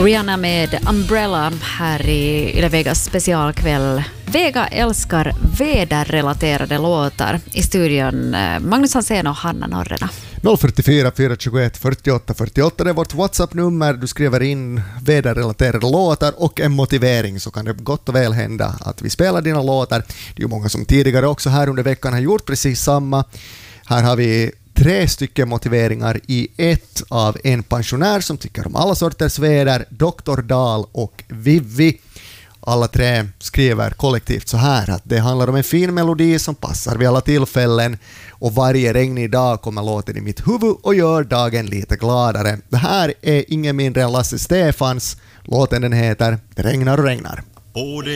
Rihanna med Umbrella här i Yle Vegas specialkväll. Vega älskar väderrelaterade låtar. I studion Magnus Hansén och Hanna Norrena. 044 421 48 48, det är vårt WhatsApp-nummer. Du skriver in väderrelaterade låtar och en motivering, så kan det gott och väl hända att vi spelar dina låtar. Det är ju många som tidigare också här under veckan har gjort precis samma. Här har vi 3 stycken motiveringar i ett av en pensionär som tycker om alla sorters väder, Dr. Dahl och Vivi. Alla 3 skriver kollektivt så här att det handlar om en fin melodi som passar vid alla tillfällen, och varje regnig dag kommer låten i mitt huvud och gör dagen lite gladare. Det här är ingen mindre än Lasse Stefans. Låten den heter Det regnar och regnar.